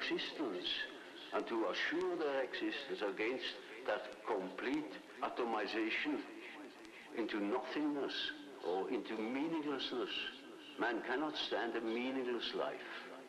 existence and to assure their existence against that complete atomization into nothingness or into meaninglessness. Man cannot stand a meaningless life.